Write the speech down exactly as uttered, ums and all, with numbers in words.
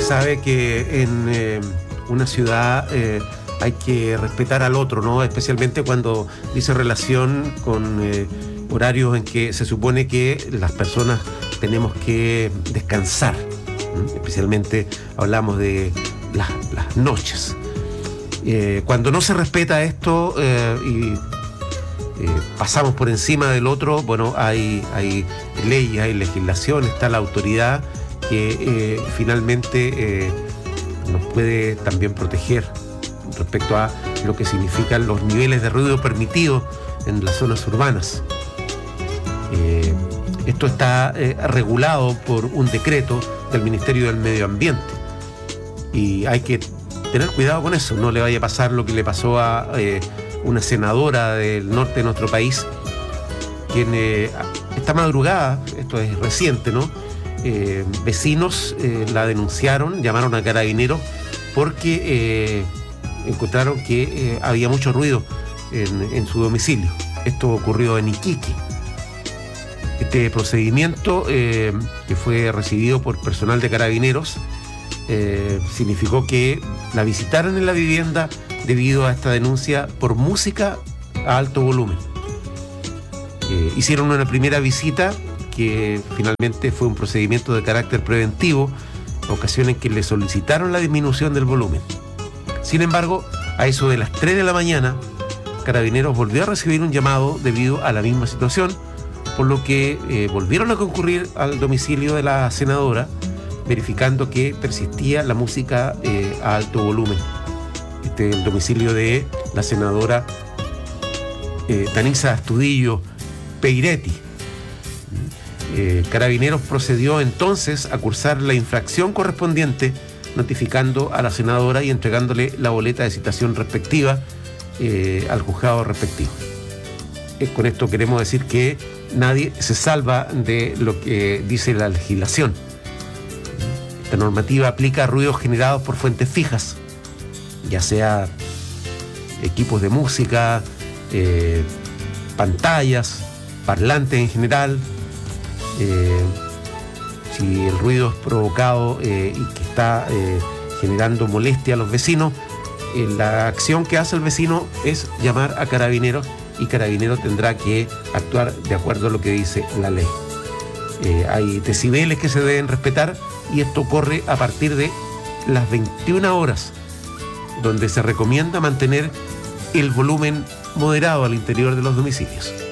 sabe que en eh, una ciudad eh, hay que respetar al otro, ¿no? Especialmente cuando dice relación con eh, horarios en que se supone que las personas tenemos que descansar. ¿Mm? Especialmente hablamos de las, las noches. Eh, cuando no se respeta esto eh, y eh, pasamos por encima del otro, bueno, hay, hay leyes, hay legislación, está la autoridad que eh, finalmente eh, nos puede también proteger respecto a lo que significan los niveles de ruido permitidos en las zonas urbanas. Eh, esto está eh, regulado por un decreto del Ministerio del Medio Ambiente y hay que tener cuidado con eso, no le vaya a pasar lo que le pasó a eh, una senadora del norte de nuestro país, quien eh, esta madrugada, esto es reciente, ¿no? Eh, vecinos eh, la denunciaron, llamaron a Carabineros porque eh, encontraron que eh, había mucho ruido en, en su domicilio. Esto ocurrió en Iquique. Este procedimiento, eh, que fue recibido por personal de Carabineros, eh, significó que la visitaran en la vivienda debido a esta denuncia por música a alto volumen. Eh, hicieron una primera visita que finalmente fue un procedimiento de carácter preventivo, ocasión en que le solicitaron la disminución del volumen. Sin embargo, a eso de las tres de la mañana, Carabineros volvió a recibir un llamado debido a la misma situación, por lo que eh, volvieron a concurrir al domicilio de la senadora, verificando que persistía la música eh, a alto volumen. Este es el domicilio de la senadora eh, Tanisa Astudillo Peiretti. Eh, Carabineros procedió entonces a cursar la infracción correspondiente, notificando a la senadora y entregándole la boleta de citación respectiva eh, al juzgado respectivo. Eh, con esto queremos decir que nadie se salva de lo que dice la legislación. Esta normativa aplica a ruidos generados por fuentes fijas, ya sea equipos de música, eh, pantallas, parlantes en general. Eh, si el ruido es provocado eh, y que está eh, generando molestia a los vecinos, eh, la acción que hace el vecino es llamar a Carabineros y Carabineros tendrá que actuar de acuerdo a lo que dice la ley. Eh, hay decibeles que se deben respetar y esto ocurre a partir de las veintiuna horas, donde se recomienda mantener el volumen moderado al interior de los domicilios.